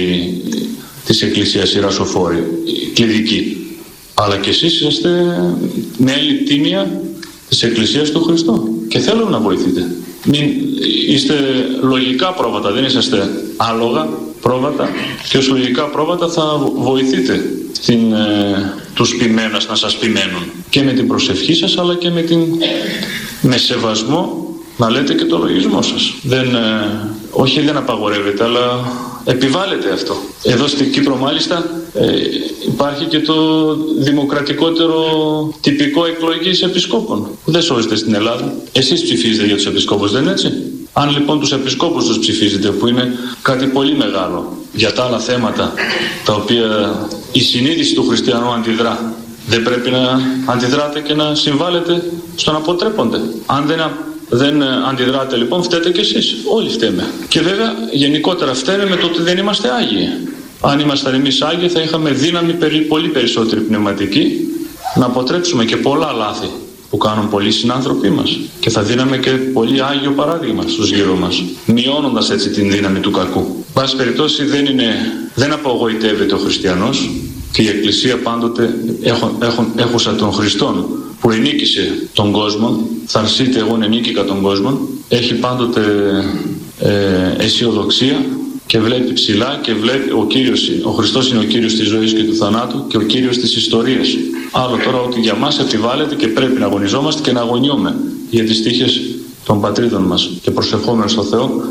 της Εκκλησίας, οι ιερασοφόροι, οι κληρικοί. Αλλά και εσείς είστε μέλη τίμια της Εκκλησίας του Χριστού και θέλω να βοηθείτε. Μην είστε λογικά πρόβατα, δεν είσαστε άλογα πρόβατα, και ως λογικά πρόβατα θα βοηθείτε την, ε, τους ποιμένας να σας ποιμένουν και με την προσευχή σας, αλλά και με, την, με σεβασμό να λέτε και το λογισμό σας. Δεν, ε, όχι δεν απαγορεύεται, αλλά επιβάλλεται αυτό. Εδώ στην Κύπρο μάλιστα ε, υπάρχει και το δημοκρατικότερο τυπικό εκλογής επισκόπων που δεν σώζεται στην Ελλάδα. Εσείς ψηφίζετε για τους επισκόπους, δεν είναι έτσι? Αν λοιπόν τους επισκόπους τους ψηφίζετε, που είναι κάτι πολύ μεγάλο για τα άλλα θέματα τα οποία η συνείδηση του χριστιανού αντιδρά, δεν πρέπει να αντιδράτε και να συμβάλλετε στο να αποτρέπονται? Αν δεν Δεν αντιδράτε λοιπόν, φταίτε κι εσείς. Όλοι φταίμε. Και βέβαια γενικότερα φταίμε με το ότι δεν είμαστε Άγιοι. Αν ήμασταν εμείς Άγιοι θα είχαμε δύναμη πολύ περισσότερη πνευματική να αποτρέψουμε και πολλά λάθη που κάνουν πολλοί συνάνθρωποι μας. Και θα δίναμε και πολύ Άγιο παράδειγμα στους γύρω μας, μειώνοντας έτσι την δύναμη του κακού. Πάση περιπτώσει δεν, είναι, δεν απογοητεύεται ο χριστιανός και η Εκκλησία πάντοτε έχουν, έχουν, έχουσα των Χριστών που ενίκησε τον κόσμο, θαρσείται εγώ ενίκηκα τον κόσμο, έχει πάντοτε ε, αισιοδοξία και βλέπει ψηλά και βλέπει ο, Κύριος, ο Χριστός είναι ο Κύριος της ζωής και του θανάτου και ο Κύριος της ιστορίας. Άλλο τώρα ότι για μας επιβάλλεται και πρέπει να αγωνιζόμαστε και να αγωνιούμε για τις τύχες των πατρίδων μας και προσευχόμενοι στο Θεό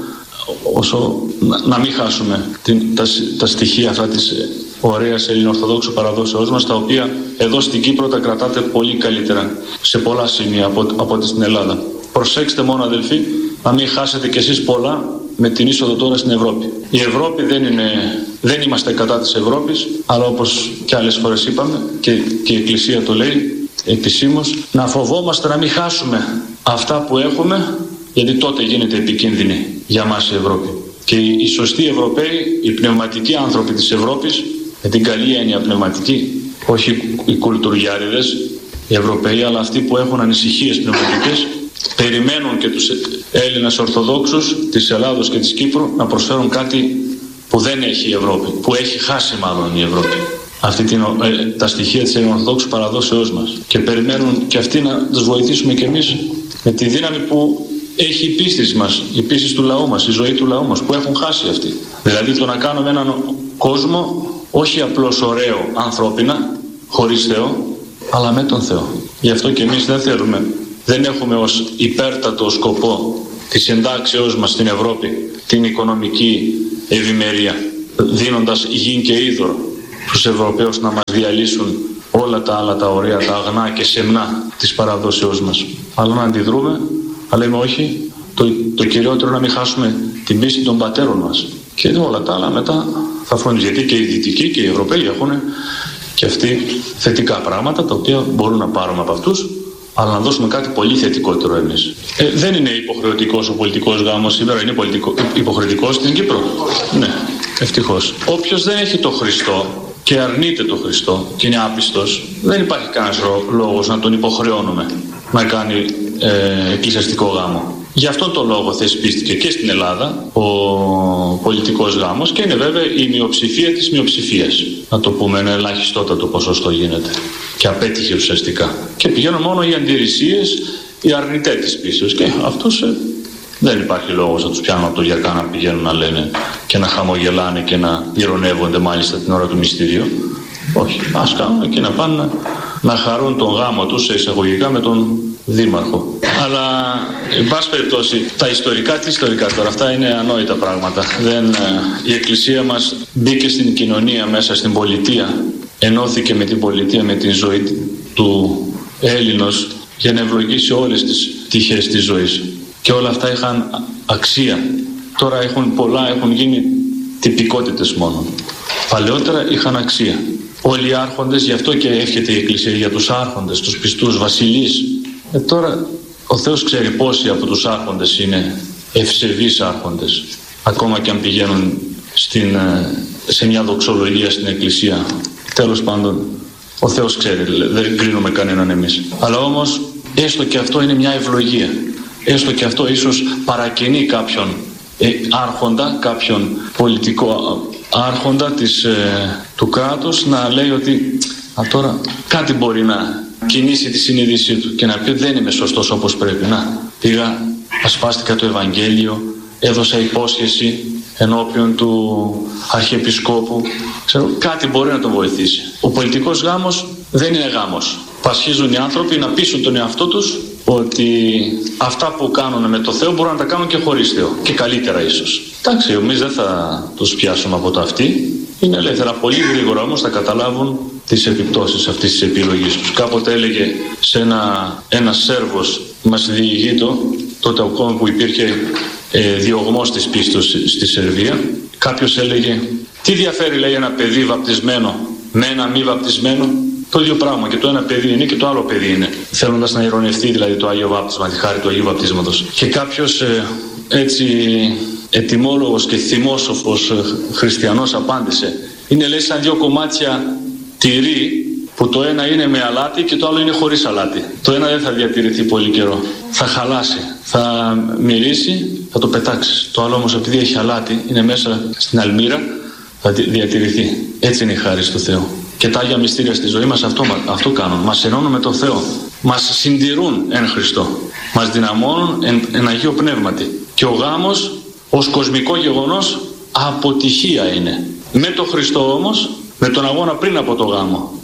όσο να, να μην χάσουμε την, τα, τα στοιχεία αυτά της ωραίας ελληνοορθοδόξου παραδόσεώς μας, τα οποία εδώ στην Κύπρο τα κρατάτε πολύ καλύτερα σε πολλά σημεία από, από ό,τι στην Ελλάδα. Προσέξτε μόνο, αδελφοί, να μην χάσετε κι εσείς πολλά με την είσοδο τώρα στην Ευρώπη. Η Ευρώπη δεν είναι, δεν είμαστε κατά της Ευρώπης, αλλά όπως και άλλες φορές είπαμε και, και η Εκκλησία το λέει επισήμως, να φοβόμαστε να μην χάσουμε αυτά που έχουμε, γιατί τότε γίνεται επικίνδυνη για μας η Ευρώπη. Και οι, οι σωστοί Ευρωπαίοι, οι πνευματικοί άνθρωποι της Ευρώπης, με την καλή έννοια πνευματική, όχι οι κουλτουριάριδες, οι Ευρωπαίοι, αλλά αυτοί που έχουν ανησυχίες πνευματικές, περιμένουν και τους Έλληνες Ορθοδόξους της Ελλάδος και της Κύπρου να προσφέρουν κάτι που δεν έχει η Ευρώπη, που έχει χάσει μάλλον η Ευρώπη. Αυτή την, ε, τα στοιχεία της Ελληνοορθοδόξου παραδόσεώς μας. Και περιμένουν και αυτοί να τους βοηθήσουμε κι εμείς με τη δύναμη που έχει η πίστη μας, η πίστη του λαού μας, η ζωή του λαού μας, που έχουν χάσει αυτοί. Δηλαδή το να κάνουμε έναν κόσμο όχι απλώς ωραίο ανθρώπινα, χωρίς Θεό, αλλά με τον Θεό. Γι' αυτό και εμείς δεν θέλουμε, δεν έχουμε ως υπέρτατο σκοπό της εντάξεώς μας στην Ευρώπη την οικονομική ευημερία, δίνοντας γη και είδωρο στους Ευρωπαίους να μας διαλύσουν όλα τα άλλα τα ωραία, τα αγνά και σεμνά της παραδόσεώς μας. Αλλά να αντιδρούμε, αλλά λέμε όχι, το, το κυριότερο να μην χάσουμε την πίστη των πατέρων μας. Και όλα τα άλλα μετά θα φροντίζει, γιατί και οι Δυτικοί και οι Ευρωπαίοι έχουν και αυτοί θετικά πράγματα τα οποία μπορούν να πάρουμε από αυτούς, αλλά να δώσουμε κάτι πολύ θετικότερο εμείς. Ε, δεν είναι υποχρεωτικός ο πολιτικός γάμος σήμερα, είναι πολιτικό, υποχρεωτικός στην Κύπρο. Ναι, ευτυχώς. Όποιος δεν έχει το Χριστό και αρνείται το Χριστό και είναι άπιστος, δεν υπάρχει κανένας λόγος να τον υποχρεώνουμε να κάνει ε, εκκλησιαστικό γάμο. Γι' αυτόν τον λόγο θεσπίστηκε και στην Ελλάδα ο πολιτικός γάμος και είναι βέβαια η μειοψηφία της μειοψηφίας. Να το πούμε, ένα ελάχιστότατο ποσοστό γίνεται. Και απέτυχε ουσιαστικά. Και πηγαίνουν μόνο οι αντιρρησίες, οι αρνητές της πίστης. Και αυτούς ε, δεν υπάρχει λόγος να τους πιάνουν από το γιακά να πηγαίνουν να λένε και να χαμογελάνε και να ειρωνεύονται μάλιστα την ώρα του μυστηρίου. Όχι, ας κάνουν και να πάνε να, να χαρούν τον γάμο τους σε εισαγωγικά με τον δήμαρχο. Αλλά, εν πάση περιπτώσει, τα ιστορικά, τι ιστορικά τώρα, αυτά είναι ανόητα πράγματα. Δεν, η Εκκλησία μας μπήκε στην κοινωνία μέσα στην πολιτεία, ενώθηκε με την πολιτεία, με την ζωή του Έλληνος για να ευλογήσει όλες τις πτυχές της ζωής. Και όλα αυτά είχαν αξία. Τώρα έχουν πολλά, έχουν γίνει τυπικότητες μόνο. Παλαιότερα είχαν αξία. Όλοι οι άρχοντες, γι' αυτό και εύχεται η Εκκλησία για τους άρχοντες, τους πιστούς, βασιλείς. Ε, τώρα ο Θεός ξέρει πόσοι από τους άρχοντες είναι ευσεβείς άρχοντες, ακόμα και αν πηγαίνουν στην, σε μια δοξολογία στην Εκκλησία. Τέλος πάντων, ο Θεός ξέρει, δεν κρίνουμε κανέναν εμείς. Αλλά όμως, έστω και αυτό είναι μια ευλογία. Έστω και αυτό ίσως παρακινεί κάποιον ε, άρχοντα, κάποιον πολιτικό άρχοντα της, ε, του κράτους να λέει ότι α, τώρα κάτι μπορεί να κινήσει τη συνείδησή του και να πει ότι δεν είμαι σωστός όπως πρέπει. Να, πήγα, ασπάστηκα το Ευαγγέλιο, έδωσα υπόσχεση ενώπιον του Αρχιεπισκόπου. Ξέρω, κάτι μπορεί να τον βοηθήσει. Ο πολιτικός γάμος δεν είναι γάμος. Πασχίζουν οι άνθρωποι να πείσουν τον εαυτό τους ότι αυτά που κάνουν με το Θεό μπορούν να τα κάνουν και χωρίς Θεό. Και καλύτερα ίσως. Εντάξει, εμείς δεν θα τους πιάσουμε από το αυτί. Είναι ελεύθερα. Πολύ γρήγορα όμως θα καταλάβουν τις επιπτώσεις αυτής της επιλογής τους. Κάποτε έλεγε σε ένα, ένα Σέρβος, μας διηγείτο, τότε ακόμα που υπήρχε ε, διωγμός της πίστης στη Σερβία, κάποιος έλεγε τι διαφέρει, λέει, ένα παιδί βαπτισμένο με ένα μη βαπτισμένο? Το ίδιο πράγμα, και το ένα παιδί είναι και το άλλο παιδί είναι. Θέλοντας να ειρωνευτεί δηλαδή το Άγιο Βάπτισμα, τη χάρη του Αγίου Βαπτίσματος. Και κάποιος ε, έτσι ετυμόλογος και θυμόσοφος ε, χριστιανός απάντησε, είναι, λέει, σαν δύο κομμάτια τυρί που το ένα είναι με αλάτι και το άλλο είναι χωρίς αλάτι. Το ένα δεν θα διατηρηθεί πολύ καιρό. Θα χαλάσει, θα μυρίσει, θα το πετάξεις. Το άλλο όμως, επειδή έχει αλάτι, είναι μέσα στην αλμύρα, θα διατηρηθεί. Έτσι είναι η χάρη του Θεού. Και τα Άγια Μυστήρια στη ζωή μας αυτό, αυτό κάνουν. Μας ενώνουν με τον Θεό. Μας συντηρούν εν Χριστώ. Μας δυναμώνουν εν, εν Αγίο Πνεύματι. Και ο γάμος ως κοσμικό γεγονός αποτυχία είναι. Με τον Χριστό όμως, με τον αγώνα πριν από το γάμο,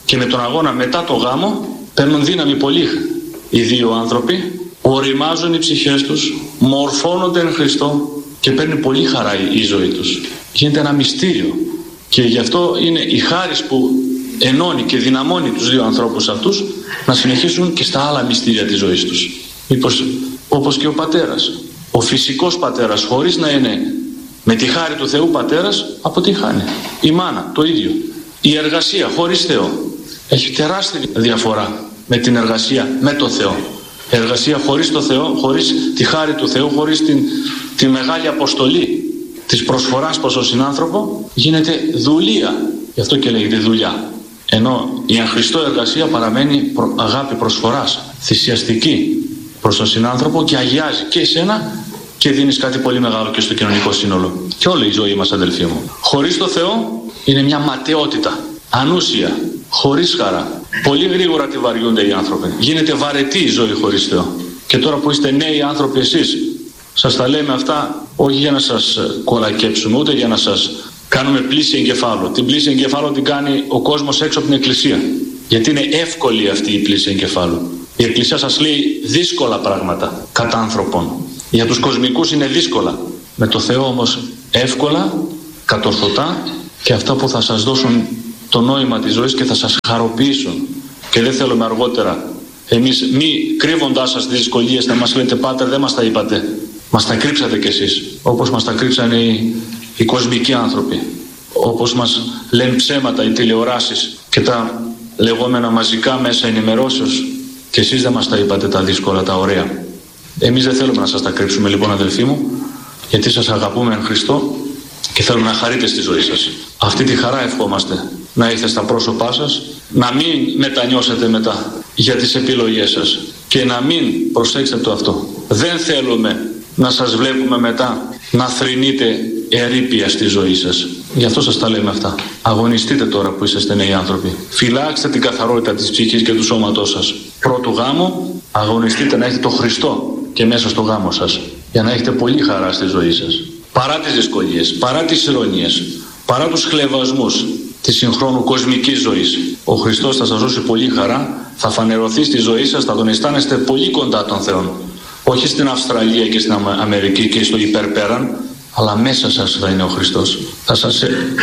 Και με τον αγώνα μετά το γάμο παίρνουν δύναμη πολύ οι δύο άνθρωποι, οριμάζουν οι ψυχές τους, μορφώνονται εν Χριστώ και παίρνει πολύ χαρά η ζωή τους. Γίνεται ένα μυστήριο και γι' αυτό είναι η χάρις που ενώνει και δυναμώνει τους δύο ανθρώπους αυτούς να συνεχίσουν και στα άλλα μυστήρια της ζωής τους. Μήπως, όπως και ο πατέρας, ο φυσικός πατέρας χωρίς να είναι με τη χάρη του Θεού πατέρας, αποτυχάνει. Η μάνα το ίδιο. Η εργασία χωρίς Θεό έχει τεράστια διαφορά με την εργασία με το Θεό. Η εργασία χωρίς το Θεό, χωρίς τη χάρη του Θεού, χωρίς την, τη μεγάλη αποστολή της προσφοράς προς τον συνάνθρωπο, γίνεται δουλεία. Γι' αυτό και λέγεται δουλειά. Ενώ η εν Χριστώ εργασία παραμένει προ, αγάπη προσφοράς, θυσιαστική προς τον συνάνθρωπο και αγιάζει και εσένα και δίνεις κάτι πολύ μεγάλο και στο κοινωνικό σύνολο. Και όλη η ζωή μας, αδελφοί μου. Χωρίς το Θεό είναι μια ματαιότητα, ανούσια, χωρίς χαρά. Πολύ γρήγορα τη βαριούνται οι άνθρωποι. Γίνεται βαρετή η ζωή χωρίς Θεό. Και τώρα που είστε νέοι άνθρωποι εσείς, σας τα λέμε αυτά όχι για να σας κολακέψουμε, ούτε για να σας κάνουμε πλήση εγκεφάλου. Την πλήση εγκεφάλου την κάνει ο κόσμος έξω από την Εκκλησία. Γιατί είναι εύκολη αυτή η πλήση εγκεφάλου. Η Εκκλησία σας λέει δύσκολα πράγματα κατά άνθρωπων. Για τους κοσμικούς είναι δύσκολα. Με το Θεό όμως εύκολα, κατορθωτά και αυτά που θα σας δώσουν το νόημα της ζωής και θα σας χαροποιήσουν. Και δεν θέλουμε αργότερα εμείς μη κρύβοντάς σας τις δυσκολίες να μας λέτε «Πάτερ, δεν μας τα είπατε». Μας τα κρύψατε κι εσείς, όπως μας τα κρύψανε οι, οι κοσμικοί άνθρωποι. Όπως μας λένε ψέματα οι τηλεοράσεις και τα λεγόμενα μαζικά μέσα ενημερώσεως και εσείς δεν μας τα είπατε τα δύσκολα, τα ωραία. Εμείς δεν θέλουμε να σας τα κρύψουμε λοιπόν, αδελφοί μου, γιατί σας αγαπούμε εν Χριστώ και θέλουμε να χαρείτε στη ζωή σας. Αυτή τη χαρά ευχόμαστε να ήρθε στα πρόσωπά σας, να μην μετανιώσετε μετά για τις επιλογές σας και να μην, προσέξτε το αυτό, δεν θέλουμε να σας βλέπουμε μετά να θρηνείτε ερείπια στη ζωή σας. Γι' αυτό σας τα λέμε αυτά. Αγωνιστείτε τώρα που είσαστε νέοι άνθρωποι. Φυλάξτε την καθαρότητα της ψυχής και του σώματός σας. Πρώτου γάμου αγωνιστείτε να έχετε το Χριστό και μέσα στο γάμο σας, για να έχετε πολύ χαρά στη ζωή σας. Παρά τις δυσκολίες, παρά τις ηρωνίες, παρά τους χλευασμούς της συγχρόνου κοσμικής ζωής, ο Χριστός θα σας δώσει πολύ χαρά, θα φανερωθεί στη ζωή σας, θα τον αισθάνεστε πολύ κοντά των Θεών. Όχι στην Αυστραλία και στην Αμερική και στο υπερπέραν, αλλά μέσα σας θα είναι ο Χριστός. Θα σας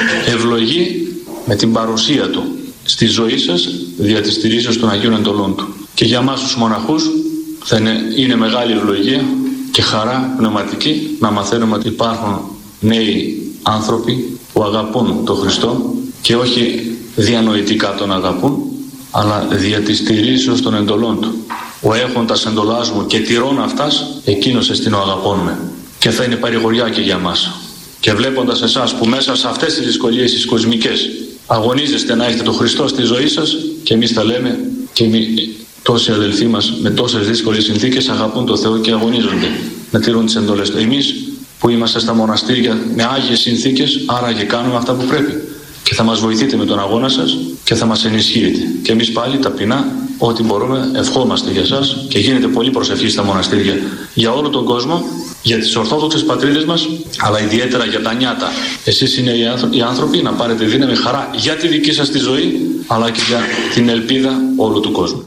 ευλογεί με την παρουσία Του στη ζωή σας δια της στηρίσεως των Αγίων Εντολών Του. Και για εμάς τους μοναχούς θα είναι, είναι μεγάλη ευλογία και χαρά πνευματική να μαθαίνουμε ότι υπάρχουν νέοι άνθρωποι που αγαπούν τον Χριστό και όχι διανοητικά τον αγαπούν, αλλά δια της στηρίσεως των εντολών Του. Ο έχοντας εντολάς μου και τηρών αυτάς, εκείνος εστιν ο αγαπών με. Και θα είναι παρηγοριά και για μας. Και βλέποντας εσάς που μέσα σε αυτές τις δυσκολίες τις κοσμικές αγωνίζεστε να έχετε τον Χριστό στη ζωή σας, και εμείς τα λέμε και εμείς, τόσοι αδελφοί μας με τόσες δύσκολες συνθήκες αγαπούν τον Θεό και αγωνίζονται να τηρούν τις εντολές Του. Εμείς που είμαστε στα μοναστήρια με άγιες συνθήκες, άρα και κάνουμε αυτά που πρέπει. Και θα μας βοηθείτε με τον αγώνα σας και θα μας ενισχύετε. Και εμείς πάλι ταπεινά, ό,τι μπορούμε, ευχόμαστε για σας και γίνεται πολύ προσευχή στα μοναστήρια για όλο τον κόσμο, για τις ορθόδοξες πατρίδες μας, αλλά ιδιαίτερα για τα νιάτα. Εσείς είναι οι άνθρωποι να πάρετε δύναμη, χαρά για τη δική σας τη ζωή, αλλά και για την ελπίδα όλου του κόσμου.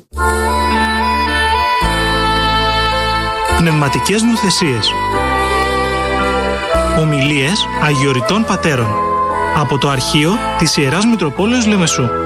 Πνευματικές νουθεσίες. Ομιλίες Αγιοριτών Πατέρων από το αρχείο της Ιεράς Μητροπόλεως Λεμεσού.